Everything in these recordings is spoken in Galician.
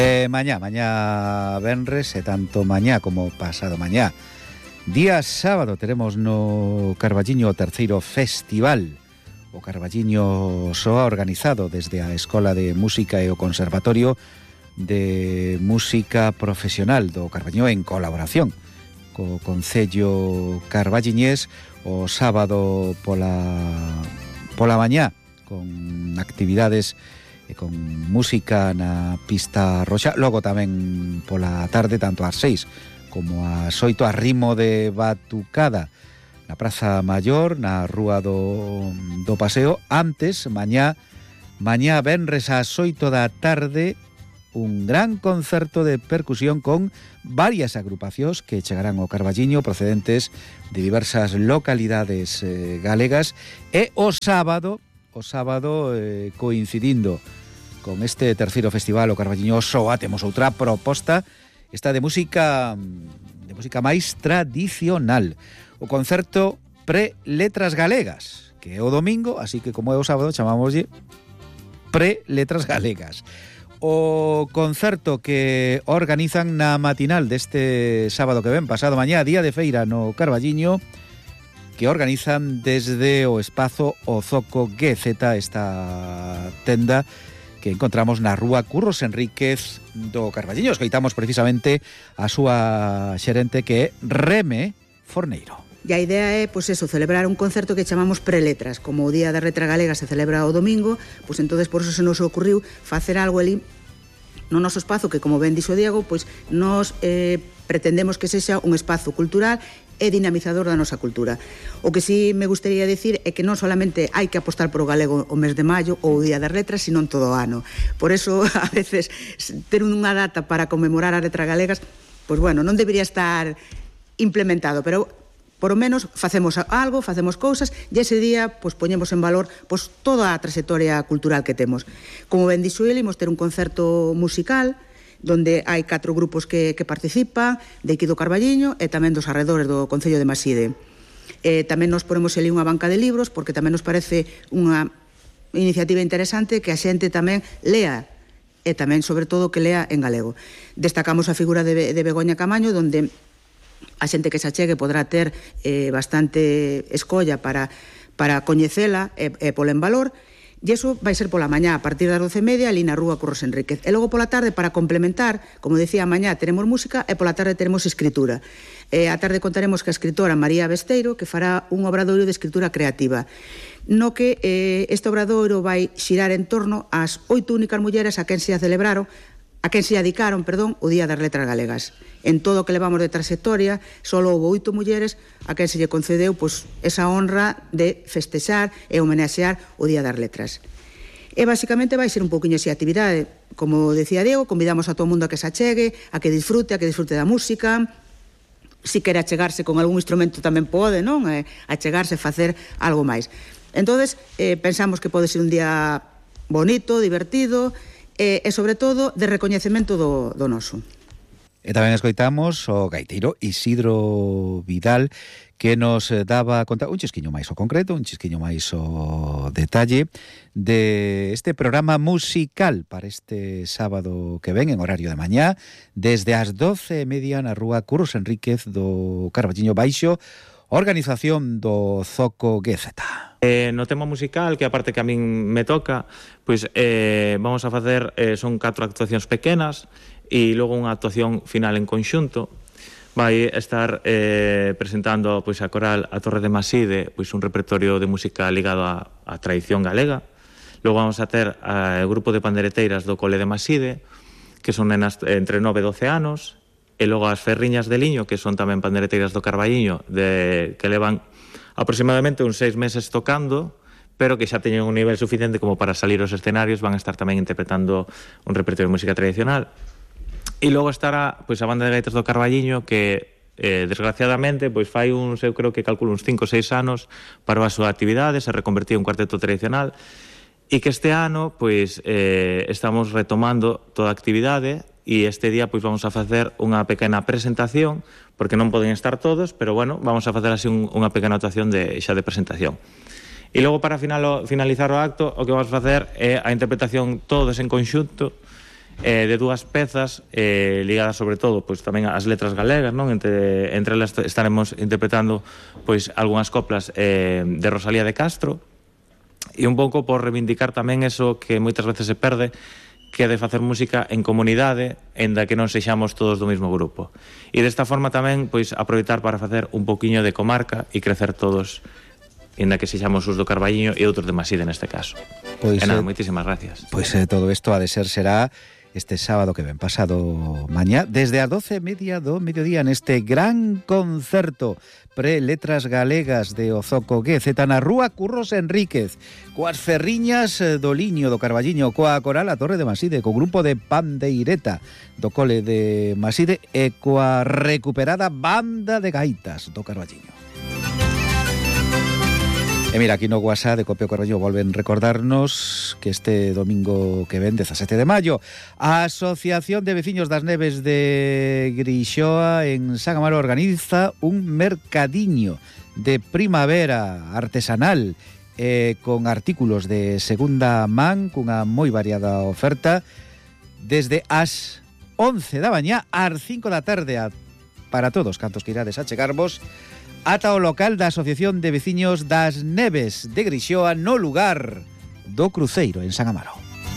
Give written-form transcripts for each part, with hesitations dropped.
Mañá venres e tanto mañá como pasado mañá. Día sábado teremos no Carballiño o terceiro festival. O Carballiño soa organizado desde a Escola de Música e o Conservatorio de Música Profesional do Carballiño en colaboración co Concello Carballiñés o sábado pola mañá con actividades e con música na pista roxa, logo tamén pola tarde tanto ás 6 como ás 8 a ritmo de batucada na Praza Maior, na Rúa do Paseo. Antes, mañá venres ás 8 da tarde, un gran concerto de percusión con varias agrupacións que chegarán ao Carballiño procedentes de diversas localidades galegas, e o sábado coincidindo con este terceiro festival o Carballiño Soa, temos outra proposta, esta de música máis tradicional, o concerto Pre-Letras Galegas, que é o domingo, así que como é o sábado chamámoslle Pre-Letras Galegas. O concerto que organizan na matinal deste sábado que ven, pasado mañá, día de feira no Carballiño, que organizan desde o espazo O Zoco GZ, esta tenda que encontramos na Rúa Curros Enríquez do Carballiño. Escoitamos precisamente a súa xerente, que é Reme Forneiro. E a idea é, pois eso, celebrar un concerto que chamamos Preletras. Como o Día da Letra Galega se celebra o domingo, pois entonces por eso se nos ocurriu facer algo ali no noso espazo, que como ben dixo Diego, pois nos pretendemos que sexa un espazo cultural e dinamizador da nosa cultura. O que sí me gustaría decir é que non solamente hai que apostar por o galego o mes de maio ou o Día das Letras, sino en todo o ano. Por eso, a veces, ter unha data para conmemorar as letras galegas, pois bueno, non debería estar implementado, pero por o menos facemos algo, facemos cousas, e ese día pois poñemos en valor pois toda a trayectoria cultural que temos. Como ben dixo ele, imos ter un concerto musical donde hai 4 grupos que participan, de aquí do Carballiño e tamén dos arredores do Concello de Maside. Tamén nos ponemos ali unha banca de libros, porque tamén nos parece unha iniciativa interesante que a xente tamén lea, e tamén, sobre todo, que lea en galego. Destacamos a figura de Begoña Camaño, donde a xente que se achegue podrá ter bastante escolla para coñecela e pola en valor. E iso vai ser pola mañá, a partir das 12:30, ali na Rúa Curros Enríquez. E logo pola tarde, para complementar, como decía, mañá teremos música e pola tarde teremos escritura. A tarde contaremos que a escritora María Besteiro, que fará un obradoiro de escritura creativa, no que este obradoiro vai xirar en torno ás 8 únicas mulleres a quen se dedicaron o Día das Letras Galegas. En todo o que levamos de trayectoria, só houve 8 mulleres a quen se lle concedeu pois, esa honra de festexar e homenaxear o Día das Letras. E basicamente vai ser un pouquiño así a actividade. Como decía Diego, convidamos a todo o mundo a que se achegue, a que disfrute da música. Si quere achegarse con algún instrumento tamén pode, non? Achegarse, facer algo máis. Entonces, pensamos que pode ser un día bonito, divertido, e sobre todo de recoñecemento do noso. E tamén escoitamos o gaiteiro Isidro Vidal, que nos daba conta un chisquiño máis o concreto, un chisquiño máis o detalle de este programa musical para este sábado que ven en horario de mañá, desde as 12:30 na Rúa Curros Enríquez do Carballiño Baixo, organización do Zoco GZ. No tema musical, que aparte que a min me toca, pois vamos a facer, son 4 actuacións pequenas e logo unha actuación final en conxunto. Vai estar presentando pois a coral A Torre de Maside, pois un repertorio de música ligado á tradición galega. Logo vamos a ter o grupo de pandereteiras do Cole de Maside, que son nenas entre 9 e 12 anos, e logo as Ferriñas de Liño, que son tamén pandereteiras do Carballiño, que levan aproximadamente uns 6 meses tocando, pero que xa teñen un nivel suficiente como para salir aos escenarios. Van a estar tamén interpretando un repertorio de música tradicional. E logo estará pois a banda de gaitas do Carballiño, que desgraciadamente pois fai uns, eu creo que calculo uns 5 ou 6 anos, parou a súa actividade, se reconvertiu en cuarteto tradicional, e que este ano pois estamos retomando toda a actividade, e este día pois vamos a facer unha pequena presentación, porque non poden estar todos, pero bueno, vamos a facer así unha pequena actuación xa de presentación. E logo para finalizar o acto, o que vamos a facer é a interpretación todos en conxunto de dúas pezas ligadas sobre todo pois tamén ás letras galegas, non? Entre elas estaremos interpretando pois algunhas coplas de Rosalía de Castro, e un pouco por reivindicar tamén eso que moitas veces se perde, que é de facer música en comunidade, en da que non sexamos todos do mesmo grupo. E desta forma tamén pois aproveitar para facer un poquinho de comarca e crecer todos, en da que sexamos os do Carballiño e outros de Maside neste caso. Pois, nada, moitísimas gracias. Pois todo isto ha de ser será este sábado que ven pasado mañá desde as 12:30 do mediodía neste gran concerto pre-letras galegas de Ozoco Guezeta na Rúa Curros Enríquez, coas ferriñas do Liño do Carballiño, coa coral a Torre de Maside, co grupo de Pandeireta do Cole de Maside e coa recuperada banda de gaitas do Carballiño. E mira, aquí no WhatsApp de Copio Carballo volven recordarnos que este domingo que ven, 17 de maio, a Asociación de Veciños das Neves de Grixoa en San Amaro organiza un mercadiño de primavera artesanal con artículos de segunda man, cunha moi variada oferta, desde as 11 da mañá ás 5 da tarde para todos cantos que irades a chegarvos ata o local da Asociación de Veciños das Neves de Grixoa no lugar do Cruceiro en San Amaro.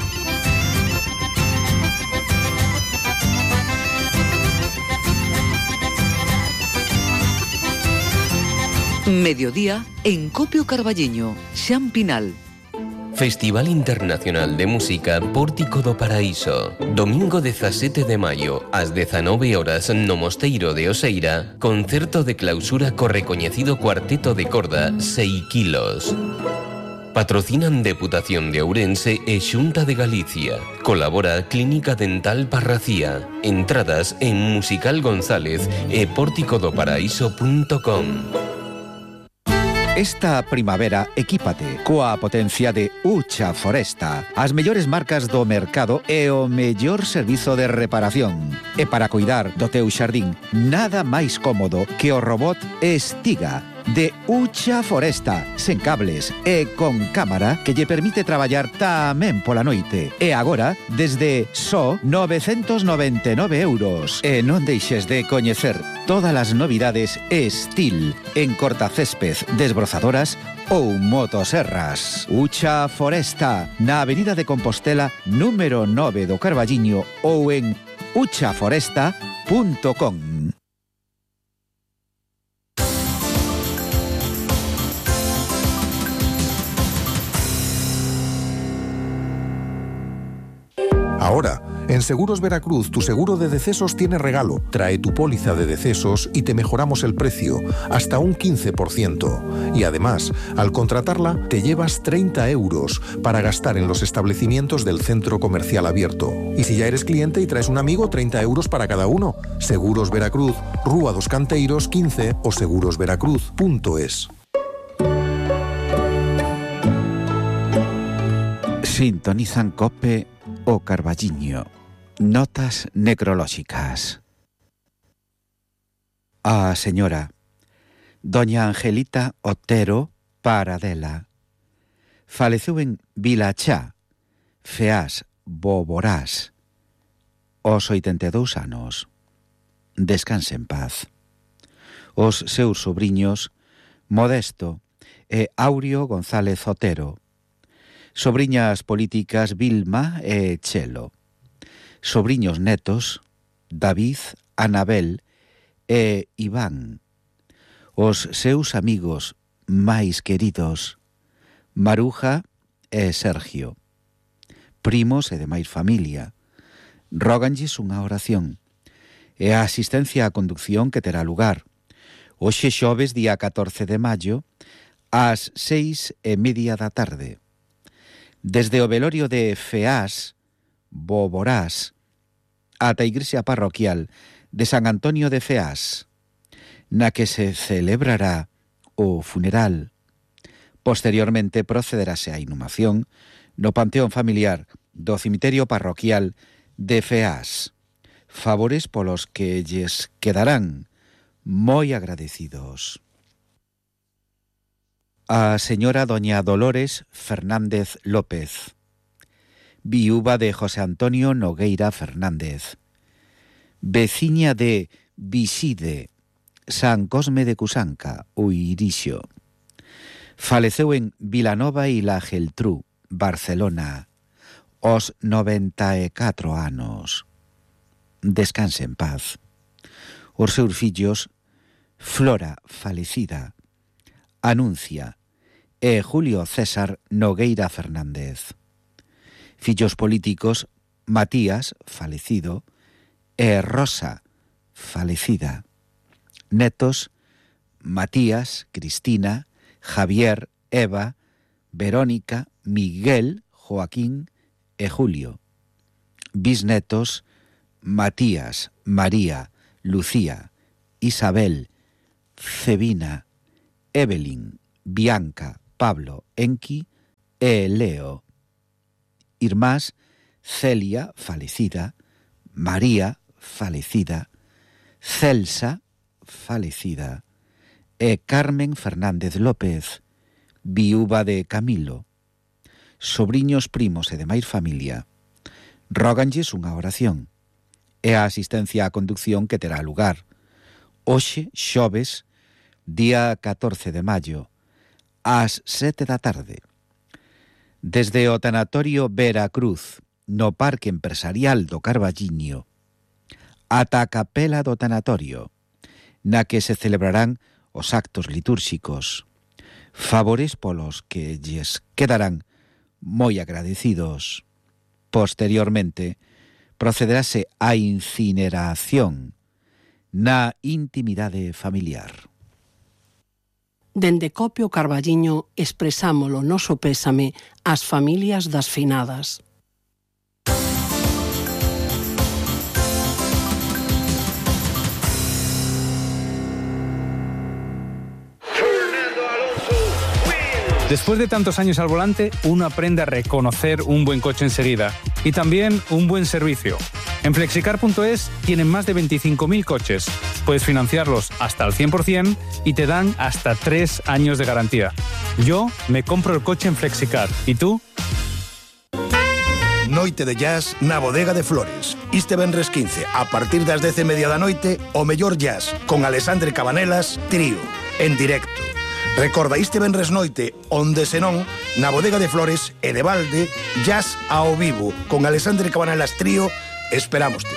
Mediodía en Copio Carballiño, Xan Pinal. Festival Internacional de Música Pórtico do Paraíso. Domingo 17 de maio, ás 19 horas no Mosteiro de Oseira, concerto de clausura co recoñecido cuarteto de corda 6 kilos. Patrocinan Deputación de Ourense e Xunta de Galicia. Colabora Clínica Dental Parracía. Entradas en Musical González e porticodoparaíso.com. Esta primavera equípate coa potencia de Ucha Foresta, as mellores marcas do mercado e o mellor servizo de reparación. E para cuidar do teu xardín, nada máis cómodo que o robot Estiga de Ucha Foresta, sen cables e con cámara que lle permite traballar tamén pola noite. E agora, desde só 999 euros. E non deixes de coñecer todas as novidades Estil en cortacésped, desbrozadoras ou motoserras. Ucha Foresta, na Avenida de Compostela, número 9 do Carballiño ou en uchaforesta.com. Ahora, en Seguros Veracruz, tu seguro de decesos tiene regalo. Trae tu póliza de decesos y te mejoramos el precio, hasta un 15%. Y además, al contratarla, te llevas 30 euros para gastar en los establecimientos del centro comercial abierto. Y si ya eres cliente y traes un amigo, 30 euros para cada uno. Seguros Veracruz, Rúa dos Canteiros 15 o segurosveracruz.es. Sintonizan Cope o Carballiño. Notas necrolóxicas. A señora Doña Angelita Otero Paradela faleceu en Vilachá, Feás, Boborás, aos 82 anos. Descanse en paz. Os seus sobriños Modesto e Aureo González Otero, sobriñas políticas Vilma e Chelo, sobriños netos David, Anabel e Iván, os seus amigos máis queridos Maruja e Sergio, primos e demais familia, róganlles unha oración e a asistencia á conducción que terá lugar hoxe xoves día 14 de maio ás 6:30 da tarde. Desde o velorio de Feás, Boborás, ata a igrexa parroquial de San Antonio de Feás, na que se celebrará o funeral. Posteriormente procederase a inhumación no panteón familiar do cemiterio parroquial de Feás. Favores polos que lles quedarán moi agradecidos. A señora doña Dolores Fernández López viúva de José Antonio Nogueira Fernández. Veciña de Viside, San Cosme de Cusanca, Uirixo. Faleceu en Vilanova e la Geltrú, Barcelona, aos 94 anos. Descanse en paz. Os seus fillos, Flora, falecida, Anuncia e Julio César Nogueira Fernández. Fillos políticos, Matías, falecido, e Rosa, falecida. Netos, Matías, Cristina, Javier, Eva, Verónica, Miguel, Joaquín e Julio. Bisnetos, Matías, María, Lucía, Isabel, Cebina, Evelyn, Bianca, Pablo, Enki e Leo. Irmás, Celia, falecida, María, falecida, Celsa, falecida, e Carmen Fernández López, viúva de Camilo. Sobriños, primos e demais familia, róganlles unha oración e a asistencia á conducción que terá lugar hoxe, xoves, día 14 de maio, ás 7 da tarde, desde o tanatorio Veracruz, no Parque Empresarial do Carballiño, ata a capela do tanatorio, na que se celebrarán os actos litúrxicos, favores polos que lles quedarán moi agradecidos. Posteriormente, procederase á incineración na intimidade familiar. Dende Copio Carballiño expresamos o noso pésame ás familias das finadas. Después de tantos años al volante, uno aprende a reconocer un buen coche enseguida y también un buen servicio. En Flexicar.es tienen más de 25.000 coches. Puedes financiarlos hasta el 100% y te dan hasta 3 años de garantía. Yo me compro el coche en Flexicar. ¿Y tú? Noite de jazz na Bodega de Flores. Este venres 15, a partir das 10:30 da noite, o mellor jazz con Alexandre Cabanelas, trío, en directo. Recorda este venres noite, onde senón, na Bodega de Flores e de balde, jazz ao vivo, con Alexandre Cabanelas trío, esperámoste.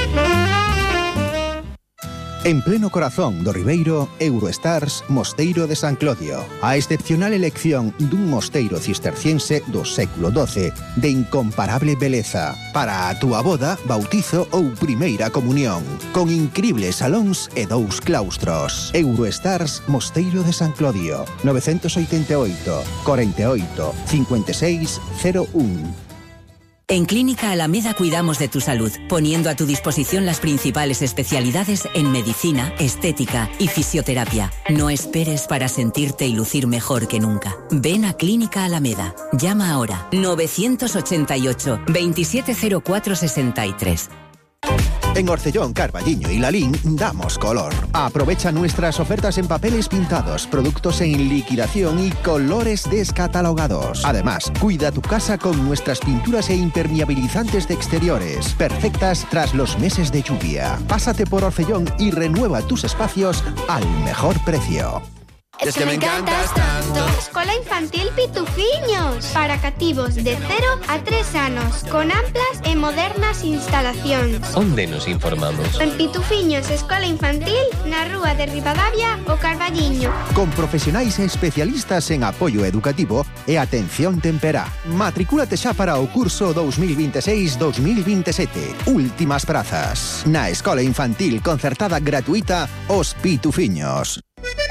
En pleno corazón do Ribeiro, Eurostars Mosteiro de San Clodio. A excepcional elección dun mosteiro cisterciense do século XII de incomparable beleza para a túa boda, bautizo ou primeira comunión, con incribles salóns e 2 claustros. Eurostars Mosteiro de San Clodio, 988 48 56 01. En Clínica Alameda cuidamos de tu salud, poniendo a tu disposición las principales especialidades en medicina, estética y fisioterapia. No esperes para sentirte y lucir mejor que nunca. Ven a Clínica Alameda. Llama ahora 988 270463. En Orcellón, Carballiño y Lalín damos color. Aprovecha nuestras ofertas en papeles pintados, productos en liquidación y colores descatalogados. Además, cuida tu casa con nuestras pinturas e impermeabilizantes de exteriores, perfectas tras los meses de lluvia. Pásate por Orcellón y renueva tus espacios al mejor precio. Es que me encantas tanto. Escola Infantil Pitufiños, para cativos de 0 a 3 anos, con amplas e modernas instalacións. Onde nos informamos? En Pitufiños Escola Infantil, na rúa de Ribadavia, o Carballiño. Con profesionais e especialistas en apoio educativo e atención temperá. Matricúlate xa para o curso 2026-2027. Últimas prazas. Na Escola Infantil concertada gratuita Os Pitufiños.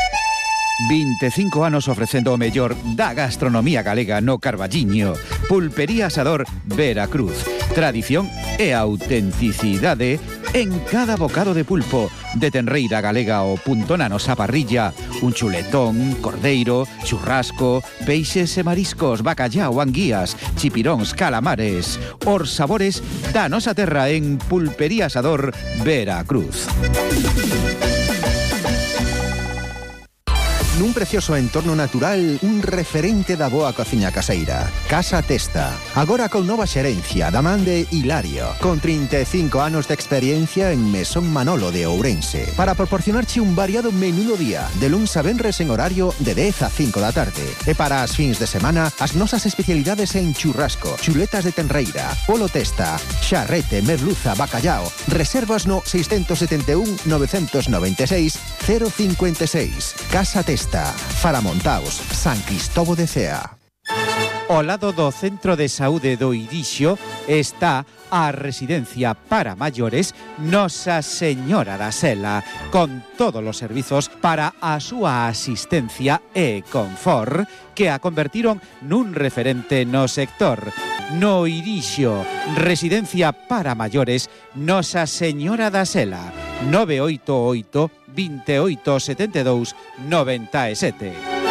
25 anos ofrecendo o mellor da gastronomía galega no Carballiño. Pulpería Asador Veracruz. Tradición e autenticidade en cada bocado de pulpo. De tenreira galega ao punto na nosa parrilla. Un chuletón, cordeiro, churrasco, peixes e mariscos, bacallao, anguías, chipiróns, calamares. Os sabores da nosa terra en Pulpería Asador Veracruz. nun precioso entorno natural, un referente da boa cociña caseira. Casa Testa, agora con nova xerencia da man de Hilario, con 35 anos de experiencia en Mesón Manolo de Ourense, para proporcionarche un variado menú do día, de luns a venres en horario de 10 a 5 da tarde. E para as fins de semana, as nosas especialidades en churrasco, chuletas de tenreira, polo testa, xarrete, merluza, bacallao. Reservas no 671 996 056. Casa Testa, Faramontaos, San Cristobo de Cea. Ao lado do Centro de Saúde do Irixo está a residencia para maiores Nosa Señora da Sela, con todos os servizos para a súa asistencia e confort, que a convertiron nun referente no sector. No Irixo, residencia para maiores Nosa Señora da Sela, 988 28 72 97.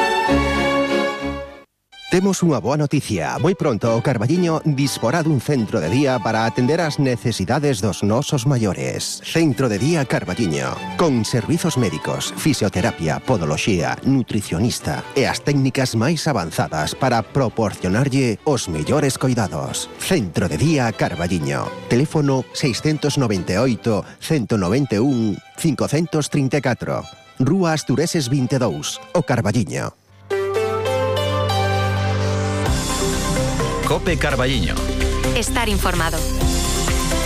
Temos unha boa noticia. Moi pronto o Carballiño disporá dun centro de día para atender as necesidades dos nosos maiores. Centro de día Carballiño, con servizos médicos, fisioterapia, podoloxía, nutricionista e as técnicas máis avanzadas para proporcionarlle os mellores coidados. Centro de día Carballiño. Teléfono 698 191 534. Rúa Astureses 22, o Carballiño. Cope Carballiño. Estar informado.